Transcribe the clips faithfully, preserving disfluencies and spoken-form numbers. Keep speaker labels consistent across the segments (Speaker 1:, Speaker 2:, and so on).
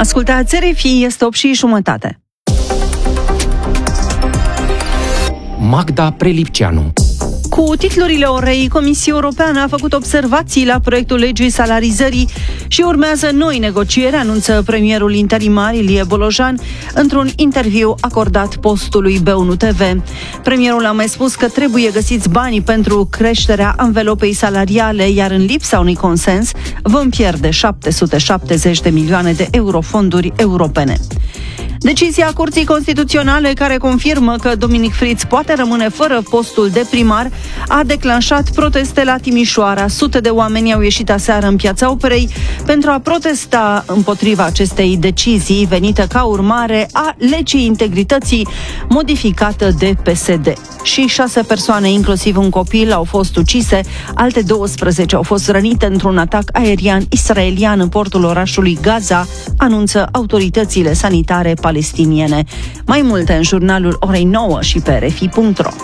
Speaker 1: Ascultați R F I, este opt și jumătate.
Speaker 2: Magda Prelipceanu.
Speaker 1: Cu titlurile orei, Comisia Europeană a făcut observații la proiectul legii salarizării și urmează noi negocieri, anunță premierul interimar Ilie Bolojan într-un interviu acordat postului B unu T V. Premierul a mai spus că trebuie găsiți banii pentru creșterea anvelopei salariale, iar în lipsa unui consens vom pierde șapte sute șaptezeci de milioane de euro fonduri europene. Decizia Curții Constituționale, care confirmă că Dominic Friț poate rămâne fără postul de primar, a declanșat proteste la Timișoara. Sute de oameni au ieșit aseară în Piața Operei pentru a protesta împotriva acestei decizii venite ca urmare a legii integrității modificată de P S D. Și șase persoane, inclusiv un copil, au fost ucise, alte douăsprezece au fost rănite într-un atac aerian israelian în portul orașului Gaza, anunță autoritățile sanitare palestiniene. Mai multe în jurnalul orei nouă și pe R F I punct ro.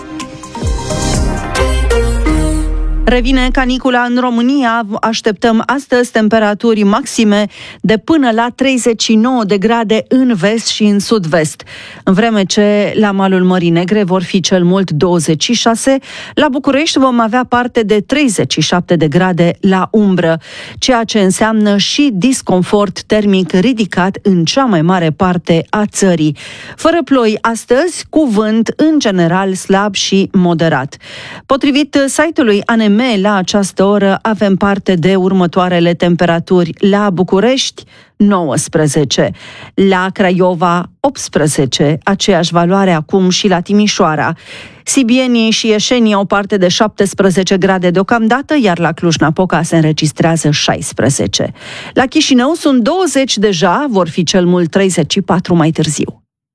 Speaker 1: Revine canicula în România, așteptăm astăzi temperaturi maxime de până la treizeci și nouă de grade în vest și în sud-vest, în vreme ce la malul Mării Negre vor fi cel mult douăzeci și șase, la București vom avea parte de treizeci și șapte de grade la umbră, ceea ce înseamnă și disconfort termic ridicat în cea mai mare parte a țării. Fără ploi astăzi, cu vânt în general slab și moderat. Potrivit site-ului A N M, la această oră avem parte de următoarele temperaturi: la București nouăsprezece, la Craiova optsprezece, aceeași valoare acum și la Timișoara. Sibienii și ieșenii au parte de șaptesprezece grade deocamdată, iar la Cluj-Napoca se înregistrează șaisprezece. La Chișinău sunt douăzeci deja, vor fi cel mult treizeci și patru mai târziu.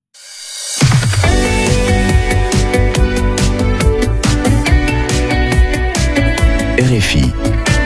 Speaker 3: R F I.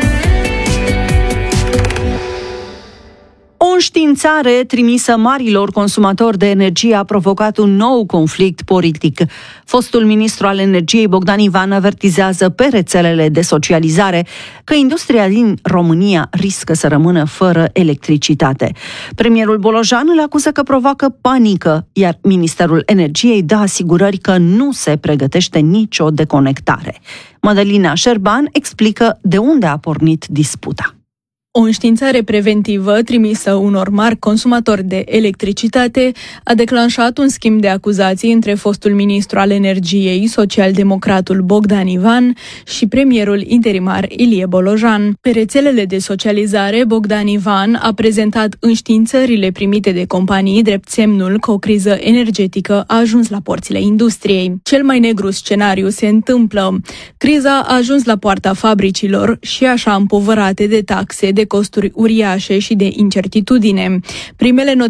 Speaker 1: O înștiințare trimisă marilor consumatori de energie a provocat un nou conflict politic. Fostul ministru al energiei Bogdan Ivan avertizează pe rețelele de socializare că industria din România riscă să rămână fără electricitate. Premierul Bolojan îl acuză că provoacă panică, iar Ministerul Energiei dă asigurări că nu se pregătește nicio deconectare. Mădălina Șerban explică de unde a pornit disputa.
Speaker 4: O înștiințare preventivă trimisă unor mari consumatori de electricitate a declanșat un schimb de acuzații între fostul ministru al energiei, socialdemocratul Bogdan Ivan, și premierul interimar Ilie Bolojan. Pe rețelele de socializare, Bogdan Ivan a prezentat înștiințările primite de companii drept semnul că o criză energetică a ajuns la porțile industriei. Cel mai negru scenariu se întâmplă. Criza a ajuns la poarta fabricilor și așa împovărate de taxe, de costuri uriașe și de incertitudine. Primele